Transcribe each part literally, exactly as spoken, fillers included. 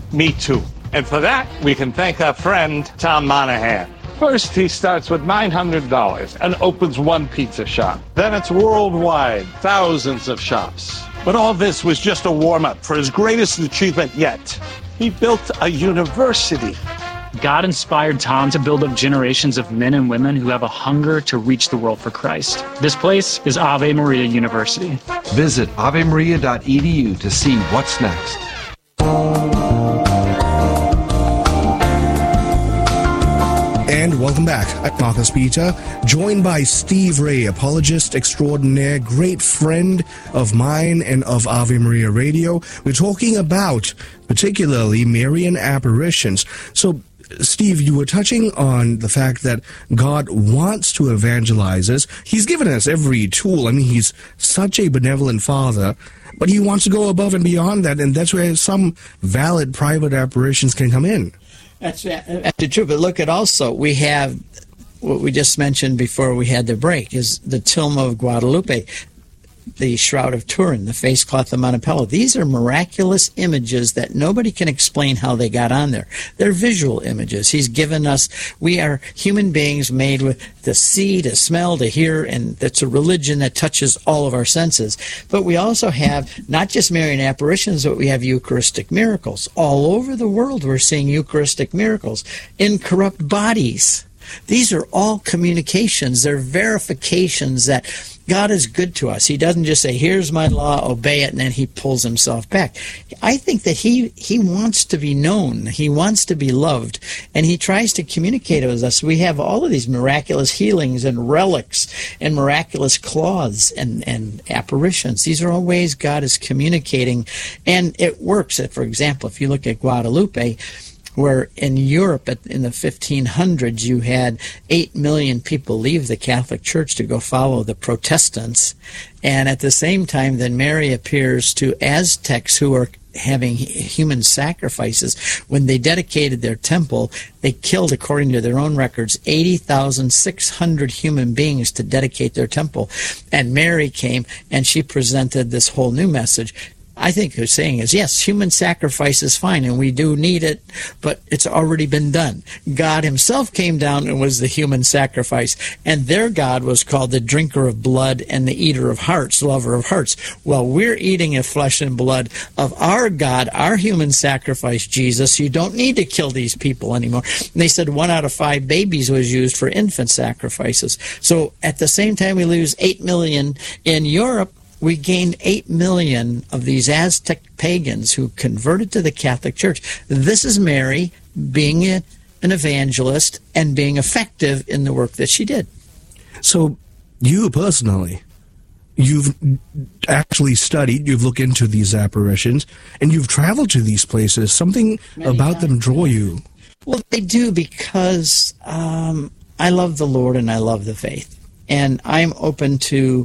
Me too. And for that, we can thank our friend, Tom Monahan. First, he starts with nine hundred dollars and opens one pizza shop. Then it's worldwide, thousands of shops. But all this was just a warm-up for his greatest achievement yet. He built a university. God inspired Tom to build up generations of men and women who have a hunger to reach the world for Christ. This place is Ave Maria University. Visit ave maria dot e d u to see what's next. And welcome back. I'm Marcus Peter, joined by Steve Ray, apologist extraordinaire, great friend of mine and of Ave Maria Radio. We're talking about particularly Marian apparitions. So, Steve, you were touching on the fact that God wants to evangelize us. He's given us every tool. I mean, he's such a benevolent father, but he wants to go above and beyond that, and that's where some valid private apparitions can come in. That's, that's true, but look at also, we have what we just mentioned before we had the break, is the Tomb of Guadalupe, the Shroud of Turin, the face cloth of Montepello. These are miraculous images that nobody can explain how they got on there. They're visual images. He's given us, we are human beings made with to see, to smell, to hear, and that's a religion that touches all of our senses. But we also have not just Marian apparitions, but we have Eucharistic miracles. All over the world we're seeing Eucharistic miracles. Incorrupt bodies. These are all communications. They're verifications that God is good to us. He doesn't just say, here's my law, obey it, and then he pulls himself back. I think that he, he wants to be known. He wants to be loved, and he tries to communicate with us. We have all of these miraculous healings and relics and miraculous cloths and, and apparitions. These are all ways God is communicating, and it works. For example, if you look at Guadalupe, where in Europe at, in the fifteen hundreds you had eight million people leave the Catholic Church to go follow the Protestants, and at the same time then Mary appears to Aztecs who are having human sacrifices. When they dedicated their temple, they killed, according to their own records, eighty thousand six hundred human beings to dedicate their temple, and Mary came and she presented this whole new message. I think they're saying is, yes, human sacrifice is fine, and we do need it, but it's already been done. God himself came down and was the human sacrifice, and their God was called the drinker of blood and the eater of hearts, lover of hearts. Well, we're eating of flesh and blood of our God, our human sacrifice, Jesus. You don't need to kill these people anymore. And they said one out of five babies was used for infant sacrifices. So at the same time we lose eight million in Europe, we gained eight million of these Aztec pagans who converted to the Catholic Church. This is Mary being a, an evangelist and being effective in the work that she did. So you personally, you've actually studied, you've looked into these apparitions, and you've traveled to these places. Something Many about times. them draw you. Well, they do, because um, I love the Lord and I love the faith. And I'm open to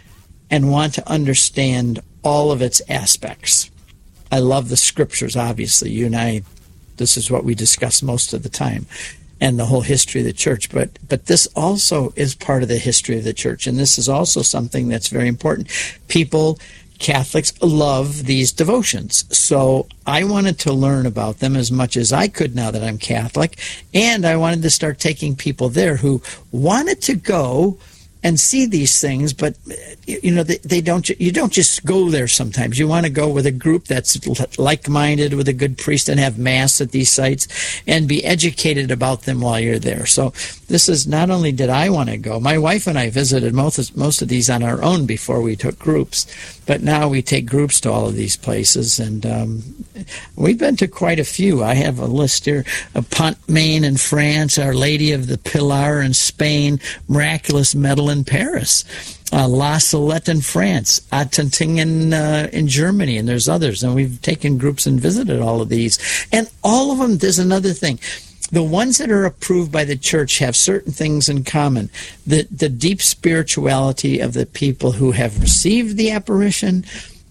and want to understand all of its aspects. I love the scriptures, obviously. You and I, this is what we discuss most of the time, and the whole history of the church. But but this also is part of the history of the church, and this is also something that's very important. People, Catholics, love these devotions. So I wanted to learn about them as much as I could now that I'm Catholic, and I wanted to start taking people there who wanted to go and see these things, but you know they, they don't. You don't just go there. Sometimes you want to go with a group that's like-minded, with a good priest, and have mass at these sites, and be educated about them while you're there. So this is not only did I want to go. My wife and I visited most of, most of these on our own before we took groups, but now we take groups to all of these places, and um, we've been to quite a few. I have a list here: of Pont-Main in France, Our Lady of the Pilar in Spain, Miraculous Medal in Paris, uh, La Salette in France, Attenting in, uh, in Germany, and there's others. And we've taken groups and visited all of these. And all of them, there's another thing. The ones that are approved by the church have certain things in common. The, the deep spirituality of the people who have received the apparition,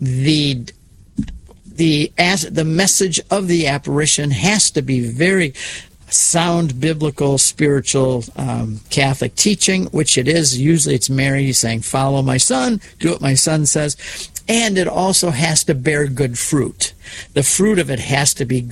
the the as the message of the apparition has to be very sound biblical, spiritual, um, Catholic teaching, which it is. Usually it's Mary saying, follow my son, do what my son says. And it also has to bear good fruit. The fruit of it has to be